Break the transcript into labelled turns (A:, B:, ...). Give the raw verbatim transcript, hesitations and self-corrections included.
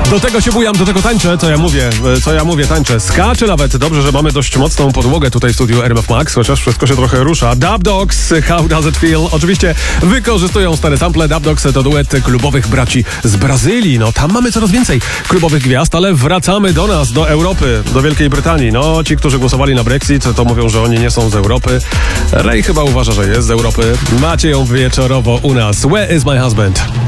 A: Do tego się bujam, do tego tańczę, co ja mówię, co ja mówię, tańczę. Skaczę nawet, dobrze, że mamy dość mocną podłogę tutaj w studiu R M F Max, chociaż wszystko się trochę rusza. Dub Dogs, How Does It Feel? Oczywiście wykorzystują stare sample. Dub Dogs to duet klubowych braci z Brazylii. No tam mamy coraz więcej klubowych gwiazd, ale wracamy do nas, do Europy, do Wielkiej Brytanii. No ci, którzy głosowali na Brexit, to mówią, że oni nie są z Europy. Ray chyba uważa, że jest z Europy. Macie ją wieczorowo u nas. Where is my husband?